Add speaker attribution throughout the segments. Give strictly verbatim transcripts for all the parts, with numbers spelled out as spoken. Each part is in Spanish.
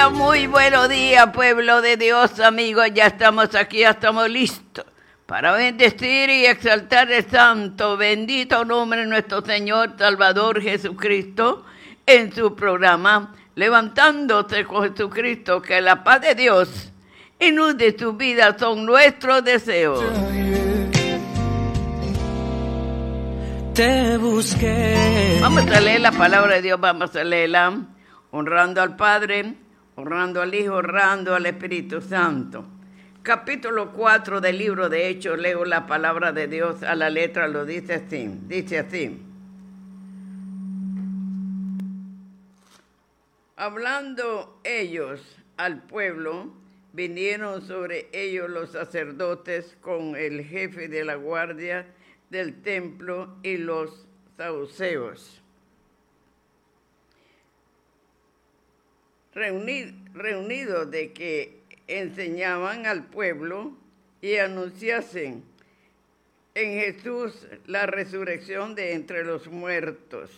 Speaker 1: Muy buenos días, pueblo de Dios, amigos. Ya estamos aquí, ya estamos listos para bendecir y exaltar el santo, bendito nombre de nuestro Señor Salvador Jesucristo en su programa Levantándose con Jesucristo. Que la paz de Dios inunde su vida, son nuestros deseos.
Speaker 2: Te busqué.
Speaker 1: Vamos a leer la palabra de Dios, vamos a leerla honrando al Padre, honrando al Hijo, honrando al Espíritu Santo. Capítulo cuatro del libro de Hechos, leo la palabra de Dios a la letra, lo dice así, dice así. Hablando ellos al pueblo, vinieron sobre ellos los sacerdotes con el jefe de la guardia del templo y los saduceos. Reunidos reunido de que enseñaban al pueblo y anunciasen en Jesús la resurrección de entre los muertos.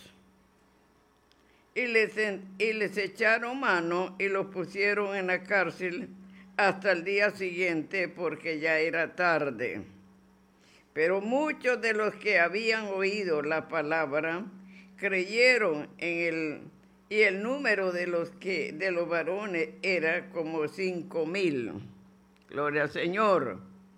Speaker 1: Y les, y les echaron mano y los pusieron en la cárcel hasta el día siguiente, porque ya era tarde. Pero muchos de los que habían oído la palabra creyeron en él, y el número de los que de los varones era como cinco mil. Gloria al Señor.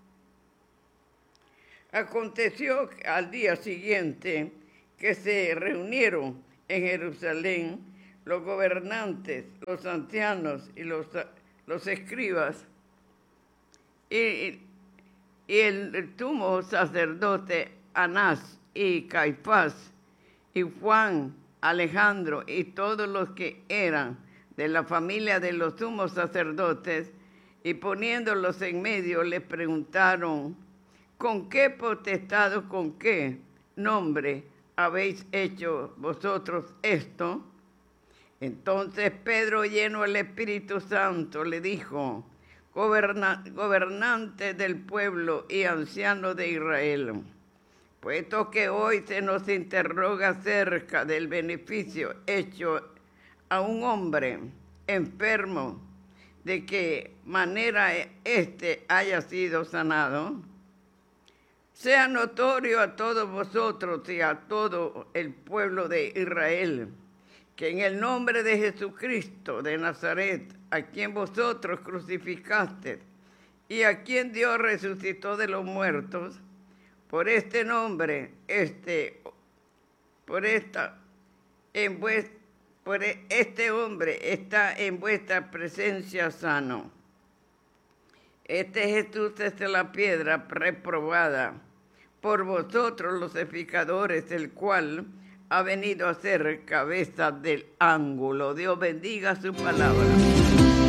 Speaker 1: Aconteció al día siguiente que se reunieron en Jerusalén los gobernantes, los ancianos y los, los escribas, y, y el, el sumo sacerdote Anás y Caifás y Juan, Alejandro y todos los que eran de la familia de los sumos sacerdotes, y poniéndolos en medio les preguntaron: ¿con qué potestad o con qué nombre habéis hecho vosotros esto? Entonces Pedro, lleno del Espíritu Santo, le dijo: Goberna, gobernante del pueblo y anciano de Israel, puesto que hoy se nos interroga acerca del beneficio hecho a un hombre enfermo, de qué manera éste haya sido sanado, sea notorio a todos vosotros y a todo el pueblo de Israel, que en el nombre de Jesucristo de Nazaret, a quien vosotros crucificaste y a quien Dios resucitó de los muertos, por este nombre, este, por esta, en vuest, por este hombre está en vuestra presencia sano. Este Jesús es la piedra reprobada por vosotros los edificadores, el cual ha venido a ser cabeza del ángulo. Dios bendiga su palabra.